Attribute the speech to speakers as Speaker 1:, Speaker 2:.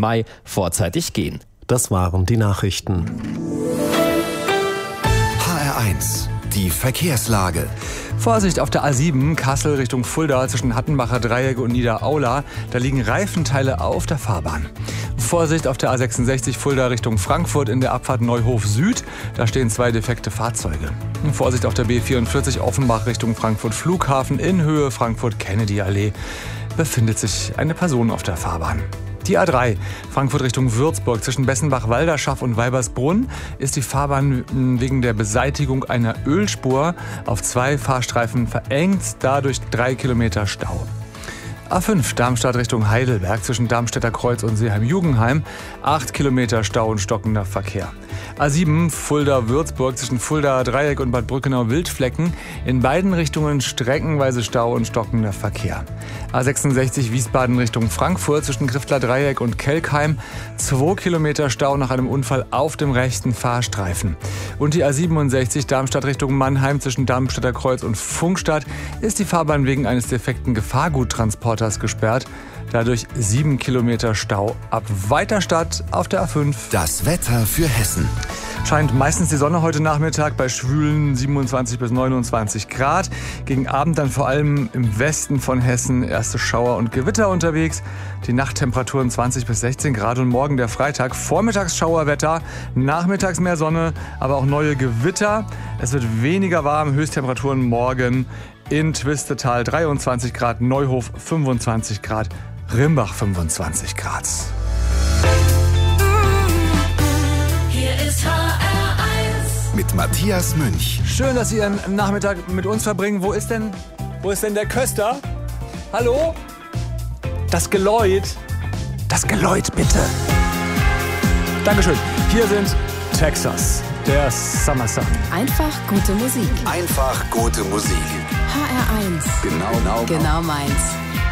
Speaker 1: Mai vorzeitig gehen.
Speaker 2: Das waren die Nachrichten.
Speaker 3: HR1, die Verkehrslage.
Speaker 4: Vorsicht auf der A7 Kassel Richtung Fulda zwischen Hattenbacher Dreieck und Niederaula. Da liegen Reifenteile auf der Fahrbahn. Vorsicht auf der A66 Fulda Richtung Frankfurt in der Abfahrt Neuhof Süd. Da stehen 2 defekte Fahrzeuge. Vorsicht auf der B44 Offenbach Richtung Frankfurt Flughafen in Höhe Frankfurt-Kennedy-Allee. Befindet sich eine Person auf der Fahrbahn. Die A3 Frankfurt Richtung Würzburg zwischen Bessenbach-Walderschaff und Weibersbrunn ist die Fahrbahn wegen der Beseitigung einer Ölspur auf 2 Fahrstreifen verengt, dadurch 3 Kilometer Stau. A5 Darmstadt Richtung Heidelberg zwischen Darmstädter Kreuz und Seeheim-Jugenheim 8 Kilometer Stau und stockender Verkehr. A7 Fulda-Würzburg zwischen Fulda Dreieck und Bad Brückenau-Wildflecken in beiden Richtungen streckenweise Stau und stockender Verkehr. A66 Wiesbaden Richtung Frankfurt zwischen Griftler Dreieck und Kelkheim 2 Kilometer Stau nach einem Unfall auf dem rechten Fahrstreifen. Und die A67 Darmstadt Richtung Mannheim zwischen Darmstädter Kreuz und Pfungstadt ist die Fahrbahn wegen eines defekten Gefahrguttransporters gesperrt. Dadurch 7 Kilometer Stau ab Weiterstadt auf der A5.
Speaker 3: Das Wetter für Hessen.
Speaker 4: Scheint meistens die Sonne heute Nachmittag bei schwülen 27 bis 29 Grad. Gegen Abend dann vor allem im Westen von Hessen erste Schauer und Gewitter unterwegs. Die Nachttemperaturen 20 bis 16 Grad und morgen der Freitag. Vormittags Schauerwetter, nachmittags mehr Sonne, aber auch neue Gewitter. Es wird weniger warm, Höchsttemperaturen morgen in Twistetal 23 Grad, Neuhof 25 Grad, Rimbach 25 Grad.
Speaker 5: Hier ist HR1
Speaker 3: Mit Matthias Münch.
Speaker 4: Schön, dass Sie Ihren Nachmittag mit uns verbringen. Wo ist denn der Köster? Hallo? Das Geläut. Das Geläut, bitte. Dankeschön. Hier sind Texas, der Summer Sun.
Speaker 6: Einfach gute Musik.
Speaker 3: Einfach gute Musik.
Speaker 6: HR1.
Speaker 3: Genau
Speaker 6: Genau meins.